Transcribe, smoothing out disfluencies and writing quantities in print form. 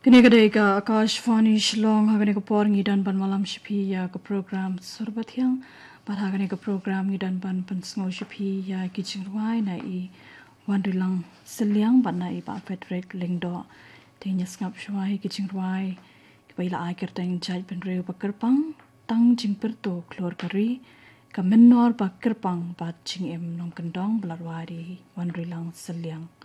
Kini kadai ka Akashvani Shillong hagani ka por ngidan ban malam shipi ya ka program surbat yang par hagani ka program ngidan ban pensngo shipi ya kichingwai na I wandulang seliang ban na I ba Frederick Lingdo tinya ngap shwai kichingwai kaila akhir tang jaj ban reu bakerpang tang jingperto klor kari ka menor bakerpang ba chingem nong kendong belarwari wandulang seliang